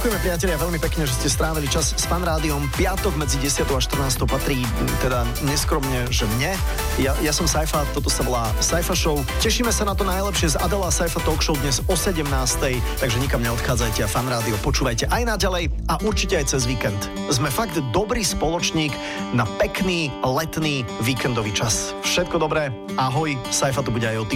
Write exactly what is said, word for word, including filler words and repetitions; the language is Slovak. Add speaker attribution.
Speaker 1: Ďakujeme priatelia veľmi pekne, že ste strávili čas s Fan Rádiom. Piatok medzi desiatou a štrnástou patrí teda neskromne, že mne. Ja, ja som Saifa, toto sa volá Saifa Show. Tešíme sa na to najlepšie z Adela Saifa Talk Show dnes o sedemnástej, takže nikam neodchádzajte a Fan Rádio počúvajte aj naďalej a určite aj cez víkend. Sme fakt dobrý spoločník na pekný letný víkendový čas. Všetko dobré, ahoj, Saifa tu bude aj o